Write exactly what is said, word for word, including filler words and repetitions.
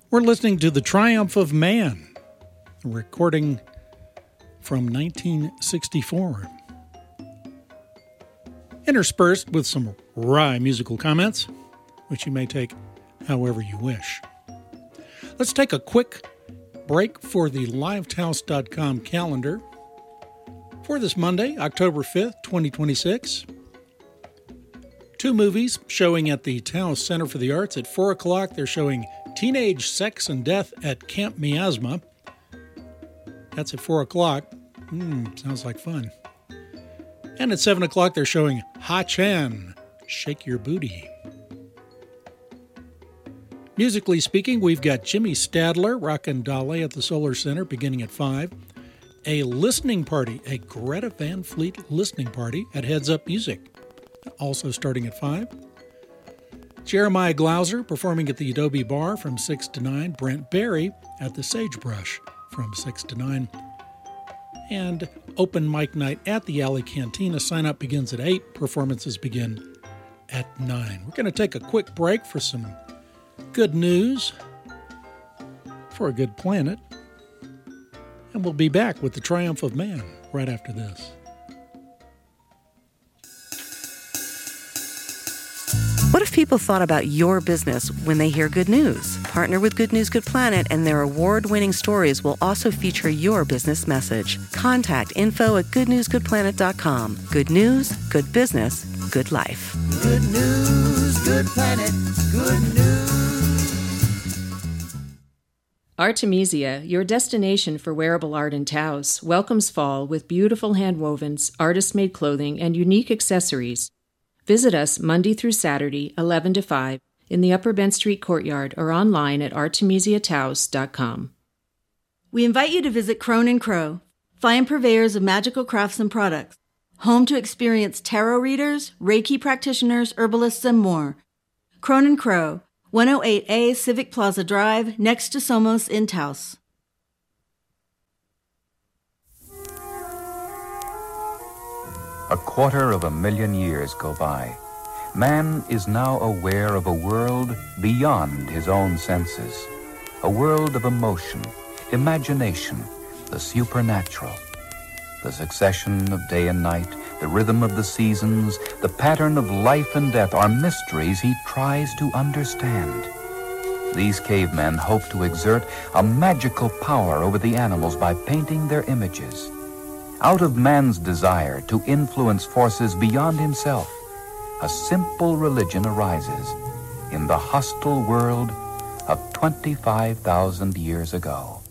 We're listening to The Triumph of Man, a recording from nineteen sixty-four. Interspersed with some wry musical comments, which you may take however you wish. Let's take a quick break for the live taos dot com calendar for this Monday, October fifth, twenty twenty-six. Two movies showing at the Taos Center for the Arts at four o'clock. They're showing Teenage Sex and Death at Camp Miasma. That's at four o'clock. Hmm, sounds like fun. And at seven o'clock, they're showing Ha-Chan, Shake Your Booty. Musically speaking, we've got Jimmy Stadler, Rockin' Dolly at the Solar Center beginning at five. A listening party, a Greta Van Fleet listening party at Heads Up Music, also starting at five. Jeremiah Glauser performing at the Adobe Bar from six to nine. Brent Berry at the Sagebrush from six to nine. And open mic night at the Alley Cantina. Sign-up begins at eight. Performances begin at nine. We're going to take a quick break for some good news for a good planet. And we'll be back with The Triumph of Man right after this. What if people thought about your business when they hear good news? Partner with Good News Good Planet, and their award-winning stories will also feature your business message. Contact info at good news good planet dot com. Good news, good business, good life. Good news, good planet, good news. Artemisia, your destination for wearable art in Taos, welcomes fall with beautiful handwovens, artist-made clothing, and unique accessories. Visit us Monday through Saturday, eleven to five, in the Upper Bend Street Courtyard or online at artemisia taos dot com. We invite you to visit Crone and Crow, fine purveyors of magical crafts and products, home to experienced tarot readers, Reiki practitioners, herbalists, and more. Crone and Crow, one oh eight A Civic Plaza Drive, next to Somos in Taos. A quarter of a million years go by. Man is now aware of a world beyond his own senses. A world of emotion, imagination, the supernatural. The succession of day and night, the rhythm of the seasons, the pattern of life and death are mysteries he tries to understand. These cavemen hope to exert a magical power over the animals by painting their images. Out of man's desire to influence forces beyond himself, a simple religion arises in the hostile world of twenty-five thousand years ago.